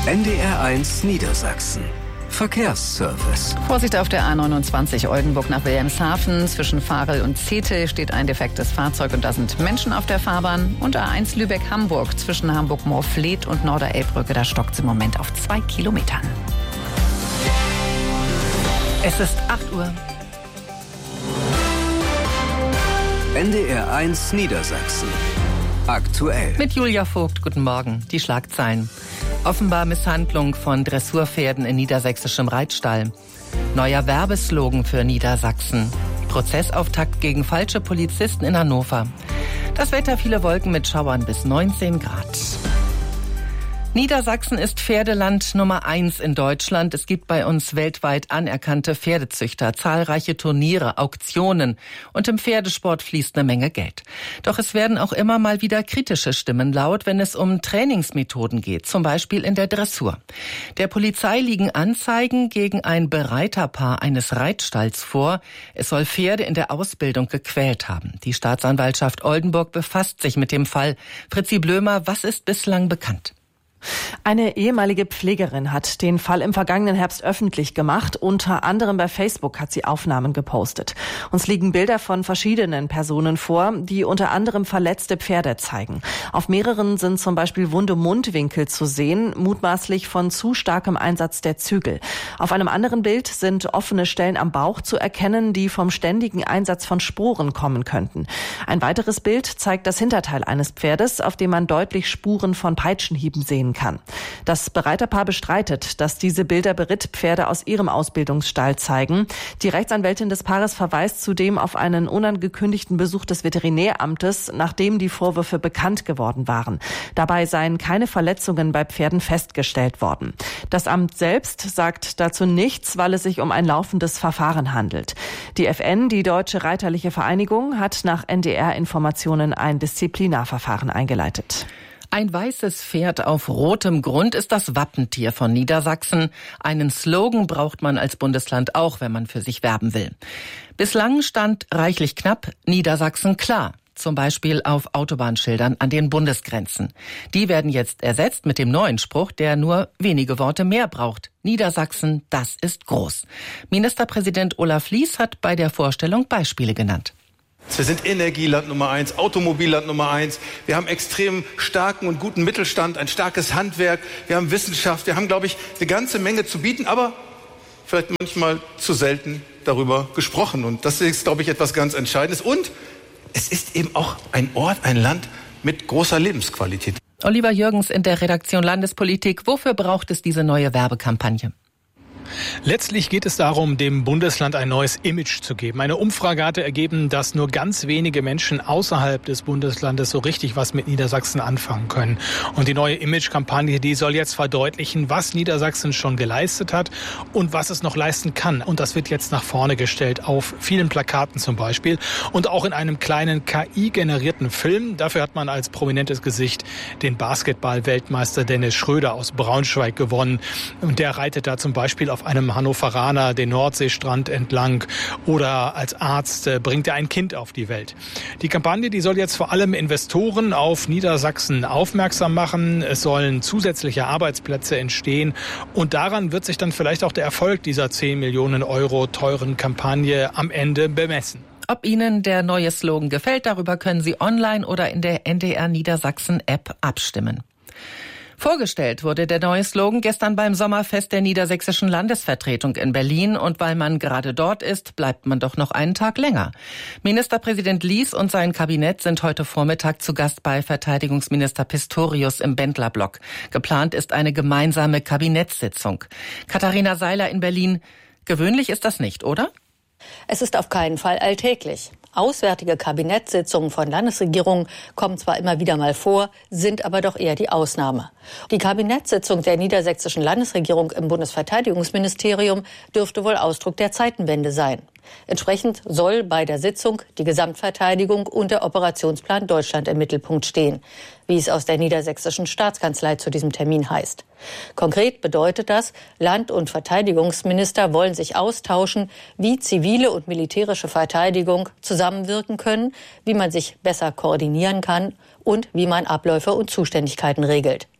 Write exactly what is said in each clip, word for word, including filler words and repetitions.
N D R eins Niedersachsen. Verkehrsservice. Vorsicht auf der A neunundzwanzig Oldenburg nach Wilhelmshaven. Zwischen Varel und Zetel steht ein defektes Fahrzeug und da sind Menschen auf der Fahrbahn. Und A eins Lübeck-Hamburg zwischen Hamburg-Moorfleet und Norderelbbrücke, da stockt es im Moment auf zwei Kilometern. Es ist acht Uhr. N D R eins Niedersachsen. Aktuell. Mit Julia Vogt, guten Morgen. Die Schlagzeilen. Offenbar Misshandlung von Dressurpferden in niedersächsischem Reitstall. Neuer Werbeslogan für Niedersachsen. Prozessauftakt gegen falsche Polizisten in Hannover. Das Wetter, viele Wolken mit Schauern bis neunzehn Grad. Niedersachsen ist Pferdeland Nummer eins in Deutschland. Es gibt bei uns weltweit anerkannte Pferdezüchter, zahlreiche Turniere, Auktionen und im Pferdesport fließt eine Menge Geld. Doch es werden auch immer mal wieder kritische Stimmen laut, wenn es um Trainingsmethoden geht, zum Beispiel in der Dressur. Der Polizei liegen Anzeigen gegen ein Bereiterpaar eines Reitstalls vor. Es soll Pferde in der Ausbildung gequält haben. Die Staatsanwaltschaft Oldenburg befasst sich mit dem Fall. Fritzi Blömer, was ist bislang bekannt? Eine ehemalige Pflegerin hat den Fall im vergangenen Herbst öffentlich gemacht. Unter anderem bei Facebook hat sie Aufnahmen gepostet. Uns liegen Bilder von verschiedenen Personen vor, die unter anderem verletzte Pferde zeigen. Auf mehreren sind zum Beispiel wunde Mundwinkel zu sehen, mutmaßlich von zu starkem Einsatz der Zügel. Auf einem anderen Bild sind offene Stellen am Bauch zu erkennen, die vom ständigen Einsatz von Sporen kommen könnten. Ein weiteres Bild zeigt das Hinterteil eines Pferdes, auf dem man deutlich Spuren von Peitschenhieben sehen kann. Das Bereiterpaar bestreitet, dass diese Bilder Berittpferde aus ihrem Ausbildungsstall zeigen. Die Rechtsanwältin des Paares verweist zudem auf einen unangekündigten Besuch des Veterinäramtes, nachdem die Vorwürfe bekannt geworden waren. Dabei seien keine Verletzungen bei Pferden festgestellt worden. Das Amt selbst sagt dazu nichts, weil es sich um ein laufendes Verfahren handelt. Die F N, die Deutsche Reiterliche Vereinigung, hat nach N D R-Informationen ein Disziplinarverfahren eingeleitet. Ein weißes Pferd auf rotem Grund ist das Wappentier von Niedersachsen. Einen Slogan braucht man als Bundesland auch, wenn man für sich werben will. Bislang stand reichlich knapp Niedersachsen klar. Zum Beispiel auf Autobahnschildern an den Bundesgrenzen. Die werden jetzt ersetzt mit dem neuen Spruch, der nur wenige Worte mehr braucht. Niedersachsen, das ist groß. Ministerpräsident Olaf Lies hat bei der Vorstellung Beispiele genannt. Wir sind Energieland Nummer eins, Automobilland Nummer eins. Wir haben extrem starken und guten Mittelstand, ein starkes Handwerk. Wir haben Wissenschaft. Wir haben, glaube ich, eine ganze Menge zu bieten, aber vielleicht manchmal zu selten darüber gesprochen. Und das ist, glaube ich, etwas ganz Entscheidendes. Und es ist eben auch ein Ort, ein Land mit großer Lebensqualität. Oliver Jürgens in der Redaktion Landespolitik. Wofür braucht es diese neue Werbekampagne? Letztlich geht es darum, dem Bundesland ein neues Image zu geben. Eine Umfrage hatte ergeben, dass nur ganz wenige Menschen außerhalb des Bundeslandes so richtig was mit Niedersachsen anfangen können. Und die neue Image-Kampagne, die soll jetzt verdeutlichen, was Niedersachsen schon geleistet hat und was es noch leisten kann. Und das wird jetzt nach vorne gestellt, auf vielen Plakaten zum Beispiel und auch in einem kleinen K I-generierten Film. Dafür hat man als prominentes Gesicht den Basketball-Weltmeister Dennis Schröder aus Braunschweig gewonnen. Und der reitet da zum Beispiel auf einem Hannoveraner den Nordseestrand entlang oder als Arzt äh, bringt er ein Kind auf die Welt. Die Kampagne, die soll jetzt vor allem Investoren auf Niedersachsen aufmerksam machen. Es sollen zusätzliche Arbeitsplätze entstehen und daran wird sich dann vielleicht auch der Erfolg dieser zehn Millionen Euro teuren Kampagne am Ende bemessen. Ob Ihnen der neue Slogan gefällt, darüber können Sie online oder in der N D R Niedersachsen App abstimmen. Vorgestellt wurde der neue Slogan gestern beim Sommerfest der Niedersächsischen Landesvertretung in Berlin. Und weil man gerade dort ist, bleibt man doch noch einen Tag länger. Ministerpräsident Lies und sein Kabinett sind heute Vormittag zu Gast bei Verteidigungsminister Pistorius im Bendlerblock. Geplant ist eine gemeinsame Kabinettssitzung. Katharina Seiler in Berlin. Gewöhnlich ist das nicht, oder? Es ist auf keinen Fall alltäglich. Auswärtige Kabinettssitzungen von Landesregierungen kommen zwar immer wieder mal vor, sind aber doch eher die Ausnahme. Die Kabinettssitzung der niedersächsischen Landesregierung im Bundesverteidigungsministerium dürfte wohl Ausdruck der Zeitenwende sein. Entsprechend soll bei der Sitzung die Gesamtverteidigung und der Operationsplan Deutschland im Mittelpunkt stehen, wie es aus der niedersächsischen Staatskanzlei zu diesem Termin heißt. Konkret bedeutet das, Land- und Verteidigungsminister wollen sich austauschen, wie zivile und militärische Verteidigung zusammenwirken können, wie man sich besser koordinieren kann und wie man Abläufe und Zuständigkeiten regelt.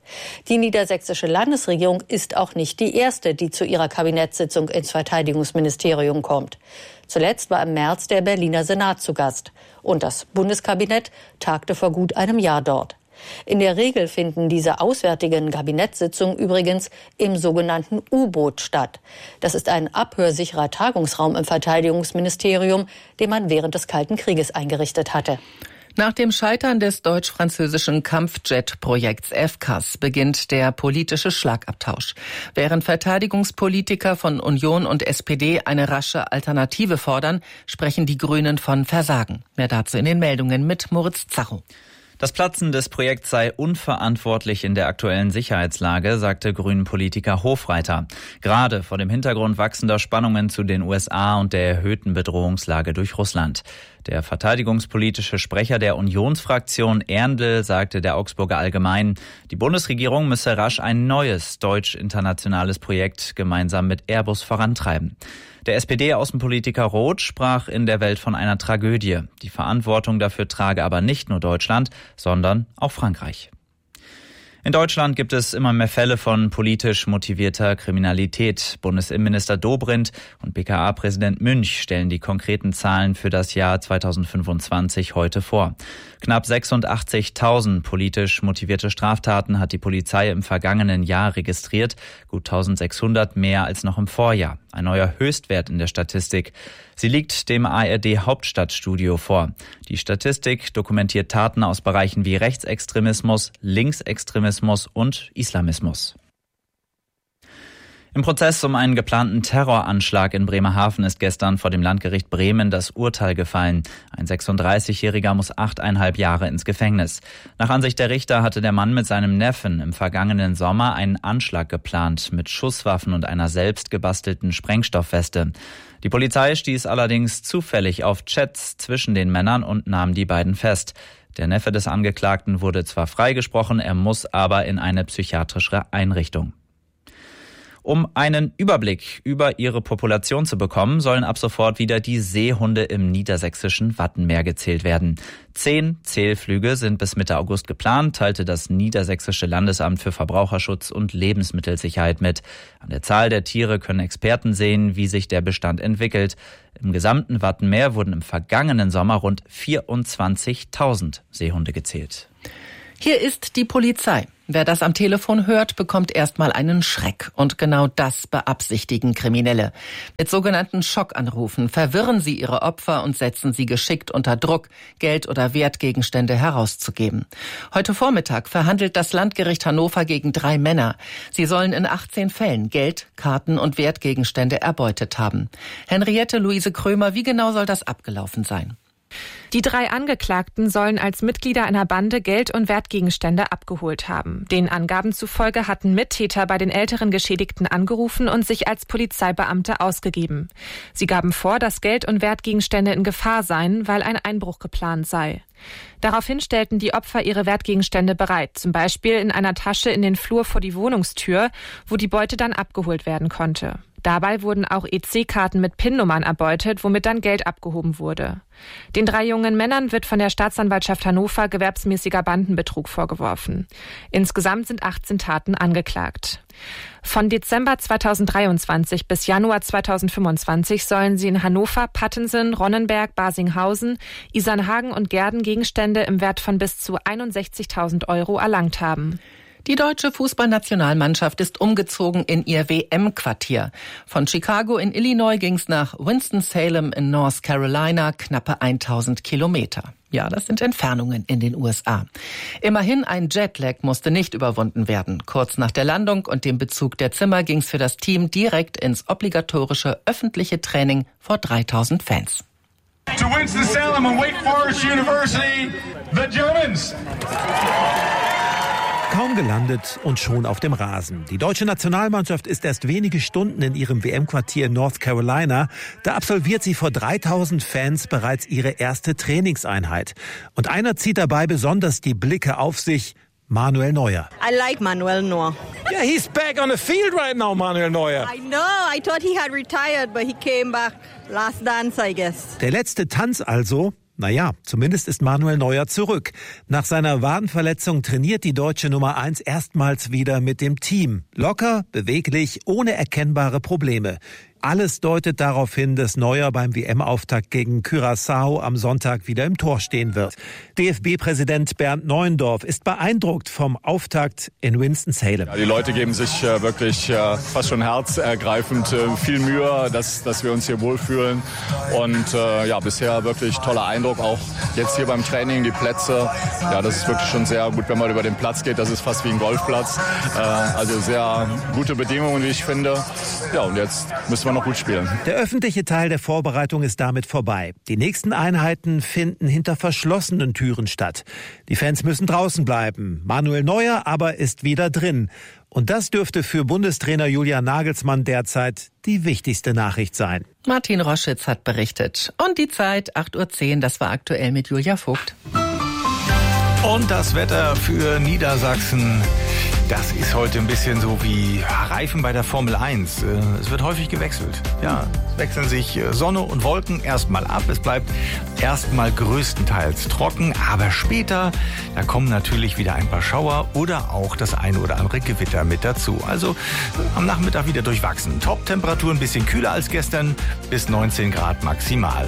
Die niedersächsische Landesregierung ist auch nicht die erste, die zu ihrer Kabinettssitzung ins Verteidigungsministerium kommt. Zuletzt war im März der Berliner Senat zu Gast. Und das Bundeskabinett tagte vor gut einem Jahr dort. In der Regel finden diese auswärtigen Kabinettssitzungen übrigens im sogenannten U-Boot statt. Das ist ein abhörsicherer Tagungsraum im Verteidigungsministerium, den man während des Kalten Krieges eingerichtet hatte. Nach dem Scheitern des deutsch-französischen Kampfjet-Projekts F C A S beginnt der politische Schlagabtausch. Während Verteidigungspolitiker von Union und S P D eine rasche Alternative fordern, sprechen die Grünen von Versagen. Mehr dazu in den Meldungen mit Moritz Zacho. Das Platzen des Projekts sei unverantwortlich in der aktuellen Sicherheitslage, sagte Grünen-Politiker Hofreiter. Gerade vor dem Hintergrund wachsender Spannungen zu den U S A und der erhöhten Bedrohungslage durch Russland. Der verteidigungspolitische Sprecher der Unionsfraktion Erndl sagte der Augsburger Allgemeinen, die Bundesregierung müsse rasch ein neues deutsch-internationales Projekt gemeinsam mit Airbus vorantreiben. Der S P D-Außenpolitiker Roth sprach in der Welt von einer Tragödie. Die Verantwortung dafür trage aber nicht nur Deutschland, sondern auch Frankreich. In Deutschland gibt es immer mehr Fälle von politisch motivierter Kriminalität. Bundesinnenminister Dobrindt und B K A-Präsident Münch stellen die konkreten Zahlen für das Jahr zweitausendfünfundzwanzig heute vor. Knapp sechsundachtzigtausend politisch motivierte Straftaten hat die Polizei im vergangenen Jahr registriert, gut eintausendsechshundert mehr als noch im Vorjahr. Ein neuer Höchstwert in der Statistik. Sie liegt dem A R D-Hauptstadtstudio vor. Die Statistik dokumentiert Taten aus Bereichen wie Rechtsextremismus, Linksextremismus und Islamismus. Im Prozess um einen geplanten Terroranschlag in Bremerhaven ist gestern vor dem Landgericht Bremen das Urteil gefallen. Ein sechsunddreißigjähriger muss achteinhalb Jahre ins Gefängnis. Nach Ansicht der Richter hatte der Mann mit seinem Neffen im vergangenen Sommer einen Anschlag geplant mit Schusswaffen und einer selbst gebastelten Sprengstoffweste. Die Polizei stieß allerdings zufällig auf Chats zwischen den Männern und nahm die beiden fest. Der Neffe des Angeklagten wurde zwar freigesprochen, er muss aber in eine psychiatrische Einrichtung. Um einen Überblick über ihre Population zu bekommen, sollen ab sofort wieder die Seehunde im niedersächsischen Wattenmeer gezählt werden. Zehn Zählflüge sind bis Mitte August geplant, teilte das Niedersächsische Landesamt für Verbraucherschutz und Lebensmittelsicherheit mit. An der Zahl der Tiere können Experten sehen, wie sich der Bestand entwickelt. Im gesamten Wattenmeer wurden im vergangenen Sommer rund vierundzwanzigtausend Seehunde gezählt. Hier ist die Polizei. Wer das am Telefon hört, bekommt erstmal einen Schreck. Und genau das beabsichtigen Kriminelle. Mit sogenannten Schockanrufen verwirren sie ihre Opfer und setzen sie geschickt unter Druck, Geld oder Wertgegenstände herauszugeben. Heute Vormittag verhandelt das Landgericht Hannover gegen drei Männer. Sie sollen in achtzehn Fällen Geld, Karten und Wertgegenstände erbeutet haben. Henriette Luise Krömer, wie genau soll das abgelaufen sein? Die drei Angeklagten sollen als Mitglieder einer Bande Geld und Wertgegenstände abgeholt haben. Den Angaben zufolge hatten Mittäter bei den älteren Geschädigten angerufen und sich als Polizeibeamte ausgegeben. Sie gaben vor, dass Geld und Wertgegenstände in Gefahr seien, weil ein Einbruch geplant sei. Daraufhin stellten die Opfer ihre Wertgegenstände bereit, zum Beispiel in einer Tasche in den Flur vor die Wohnungstür, wo die Beute dann abgeholt werden konnte. Dabei wurden auch E C-Karten mit PIN-Nummern erbeutet, womit dann Geld abgehoben wurde. Den drei jungen Männern wird von der Staatsanwaltschaft Hannover gewerbsmäßiger Bandenbetrug vorgeworfen. Insgesamt sind achtzehn Taten angeklagt. Von Dezember zweitausenddreiundzwanzig bis Januar zweitausendfünfundzwanzig sollen sie in Hannover, Pattensen, Ronnenberg, Basinghausen, Isernhagen und Gehrden Gegenstände im Wert von bis zu einundsechzigtausend Euro erlangt haben. Die deutsche Fußballnationalmannschaft ist umgezogen in ihr W M-Quartier. Von Chicago in Illinois ging's nach Winston-Salem in North Carolina, knappe tausend Kilometer. Ja, das sind Entfernungen in den U S A. Immerhin ein Jetlag musste nicht überwunden werden. Kurz nach der Landung und dem Bezug der Zimmer ging's für das Team direkt ins obligatorische öffentliche Training vor dreitausend Fans. To Winston-Salem and Wake Forest University, the Germans. Kaum gelandet und schon auf dem Rasen. Die deutsche Nationalmannschaft ist erst wenige Stunden in ihrem W M-Quartier in North Carolina. Da absolviert sie vor dreitausend Fans bereits ihre erste Trainingseinheit. Und einer zieht dabei besonders die Blicke auf sich: Manuel Neuer. I like Manuel Neuer. Yeah, he's back on the field right now, Manuel Neuer. I know. I thought he had retired, but he came back last dance, I guess. Der letzte Tanz also. Naja, zumindest ist Manuel Neuer zurück. Nach seiner Wadenverletzung trainiert die deutsche Nummer eins erstmals wieder mit dem Team. Locker, beweglich, ohne erkennbare Probleme. Alles deutet darauf hin, dass Neuer beim W M-Auftakt gegen Curaçao am Sonntag wieder im Tor stehen wird. D F B-Präsident Bernd Neuendorf ist beeindruckt vom Auftakt in Winston-Salem. Ja, die Leute geben sich äh, wirklich äh, fast schon herzergreifend äh, viel Mühe, dass, dass wir uns hier wohlfühlen. Und äh, ja, bisher wirklich toller Eindruck, auch jetzt hier beim Training, die Plätze. Ja, das ist wirklich schon sehr gut, wenn man über den Platz geht. Das ist fast wie ein Golfplatz. Äh, also sehr gute Bedingungen, wie ich finde. Ja, und jetzt müssen wir noch gut spielen. Der öffentliche Teil der Vorbereitung ist damit vorbei. Die nächsten Einheiten finden hinter verschlossenen Türen statt. Die Fans müssen draußen bleiben. Manuel Neuer aber ist wieder drin. Und das dürfte für Bundestrainer Julian Nagelsmann derzeit die wichtigste Nachricht sein. Martin Roschitz hat berichtet. Und die Zeit, acht Uhr zehn, das war aktuell mit Julia Vogt. Und das Wetter für Niedersachsen. Das ist heute ein bisschen so wie Reifen bei der Formel eins. Es wird häufig gewechselt. Ja, es wechseln sich Sonne und Wolken erstmal ab. Es bleibt erstmal größtenteils trocken. Aber später, da kommen natürlich wieder ein paar Schauer oder auch das eine oder andere Gewitter mit dazu. Also am Nachmittag wieder durchwachsen. Top-Temperatur ein bisschen kühler als gestern, bis neunzehn Grad maximal.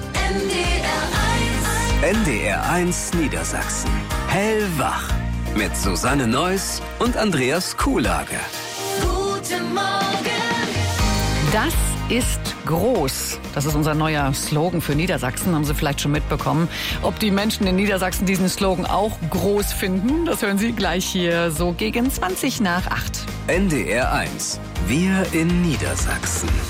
N D R eins Niedersachsen. Hellwach. Mit Susanne Neuss und Andreas Kuhlage. Guten Morgen. Das ist groß. Das ist unser neuer Slogan für Niedersachsen, haben Sie vielleicht schon mitbekommen. Ob die Menschen in Niedersachsen diesen Slogan auch groß finden, das hören Sie gleich hier so gegen zwanzig nach acht. N D R eins. Wir in Niedersachsen.